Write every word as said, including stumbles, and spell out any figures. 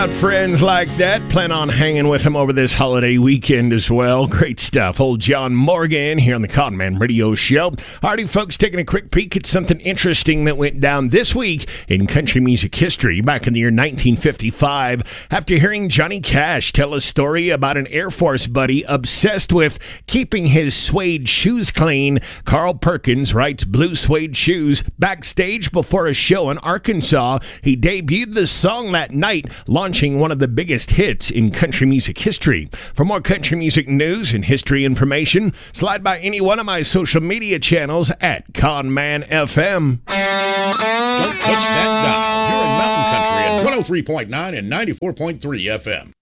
Friends like that, plan on hanging with him over this holiday weekend as well. Great stuff. Old John Morgan here on the Con Man Radio Show. Alrighty, folks, taking a quick peek at something interesting that went down this week in country music history. Back in the year nineteen fifty-five, after hearing Johnny Cash tell a story about an Air Force buddy obsessed with keeping his suede shoes clean, Carl Perkins writes Blue Suede Shoes. Backstage before a show in Arkansas, he debuted the song that night, launching one of the biggest hits in country music history. For more country music news and history information, slide by any one of my social media channels at Conman F M. Don't touch that dial. You're in Mountain Country at one oh three point nine and ninety-four point three F M.